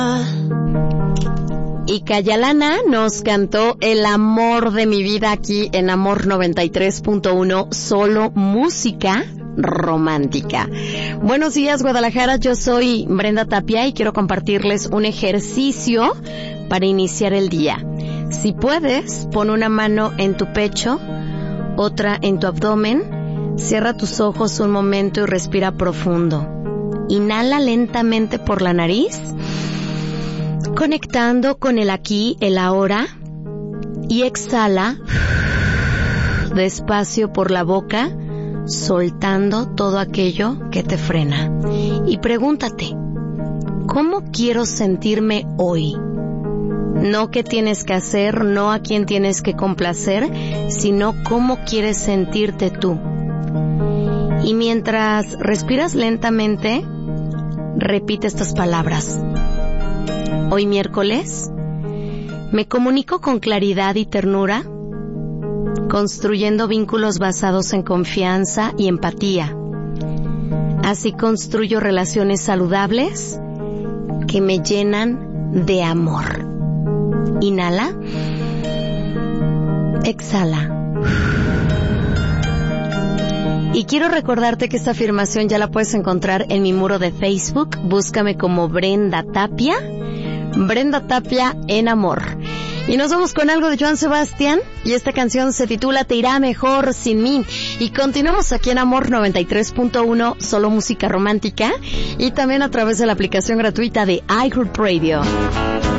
Y Cayalana nos cantó El amor de mi vida aquí en Amor 93.1, solo música romántica. Buenos días, Guadalajara, yo soy Brenda Tapia y quiero compartirles un ejercicio para iniciar el día. Si puedes, pon una mano en tu pecho, otra en tu abdomen, cierra tus ojos un momento y respira profundo. Inhala lentamente por la nariz, conectando con el aquí, el ahora, y exhala despacio por la boca, soltando todo aquello que te frena. Y pregúntate, ¿cómo quiero sentirme hoy? No qué tienes que hacer, no a quién tienes que complacer, sino cómo quieres sentirte tú. Y mientras respiras lentamente, repite estas palabras. Hoy miércoles, me comunico con claridad y ternura, construyendo vínculos basados en confianza y empatía. Así construyo relaciones saludables que me llenan de amor. Inhala, exhala. Y quiero recordarte que esta afirmación ya la puedes encontrar en mi muro de Facebook. Búscame como Brenda Tapia en amor. Y nos vamos con algo de Joan Sebastián, y esta canción se titula Te irá mejor sin mí. Y continuamos aquí en Amor 93.1, solo música romántica, y también a través de la aplicación gratuita de iHeartRadio.